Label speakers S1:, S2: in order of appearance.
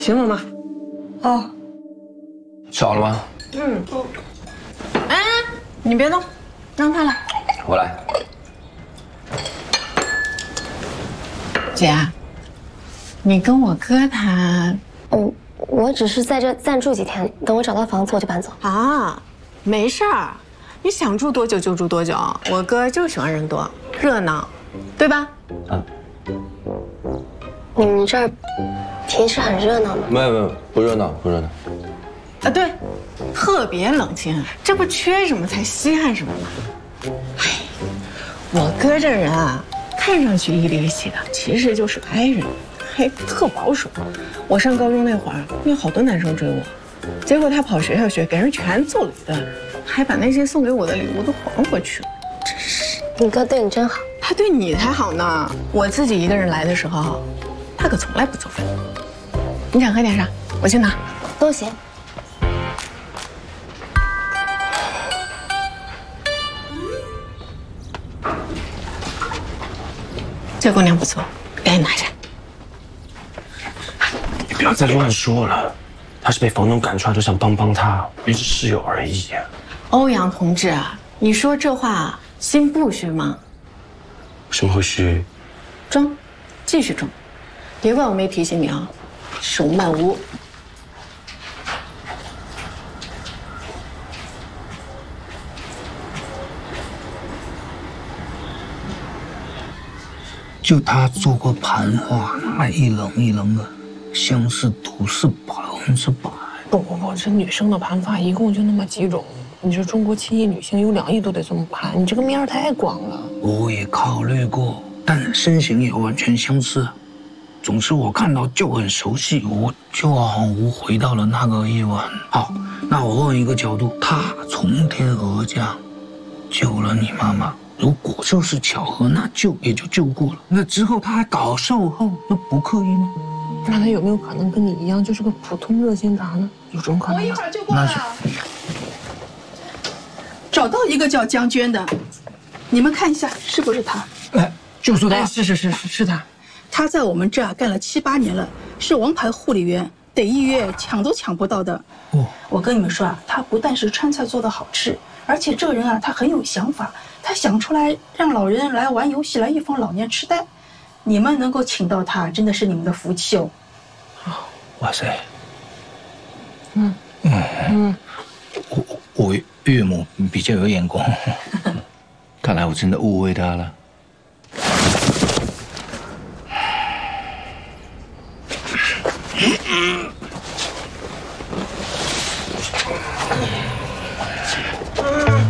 S1: 行了吗？
S2: 哦，
S3: 吃好了吗？
S1: 嗯。哎，你别动，让他来。
S3: 我来。
S1: 姐，你跟我哥他……
S2: 我只是在这暂住几天，等我找到房子我就搬走。
S1: 啊，没事儿，你想住多久就住多久。我哥就喜欢人多热闹，对吧？
S3: 啊。
S2: 你们这儿平时很热闹吗？
S3: 没有，不热闹，不热闹。
S1: 啊，对，特别冷清，这不缺什么才稀罕什么吗？哎，我哥这人啊，看上去一咧咧的，其实就是个 I 人，还特保守。我上高中那会儿，有好多男生追我，结果他跑学校学，给人全揍了一顿，还把那些送给我的礼物都还回去了。真是，
S2: 你哥对你真好。
S1: 他对你才好呢。我自己一个人来的时候，他可从来不走人。你想喝点啥？我去拿。
S2: 都行。
S1: 这姑娘不错，赶紧拿下。
S4: 你不要再乱说了，他是被房东赶出来，就想帮他，也是室友而已。
S1: 欧阳同志，你说这话心不虚吗？
S4: 什么会虚？
S1: 装，继续装，别怪我没提醒你啊，手慢无。
S5: 就他做过盘花，那一棱一棱的，相似度是100%。
S6: 不，这女生的盘发一共就那么几种。你说中国7亿女性有2亿都得这么盘，你这个面儿太广了。
S5: 我也考虑过，但身形也完全相似。总之我看到就很熟悉，我就恍惚回到了那个夜晚。好，那我换一个角度，他从天而降，救了你妈妈。如果就是巧合，那救也就救过了。那之后他还搞售后，那不刻意吗？
S6: 那他有没有可能跟你一样，就是个普通热心肠呢？有这种可能吗？
S7: 我一会儿就过来。找到一个叫江娟的，你们看一下是不是他？
S5: 哎，就是他。
S6: 是他。
S7: 他在我们这儿干了7、8年了，是王牌护理员，得预约抢都抢不到的。
S5: 哦，
S7: 我跟你们说啊，他不但是川菜做得好吃，而且这个人啊，他很有想法。他想出来让老人来玩游戏，来预防老年痴呆。你们能够请到他，真的是你们的福气哦。
S5: 哇塞，我岳母比较有眼光，看来我真的误会他了。